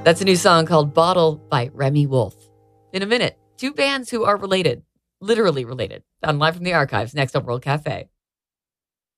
That's a new song called Bottle by Remy Wolf. In a minute, two bands who are related, literally related, found live from the archives next on World Cafe.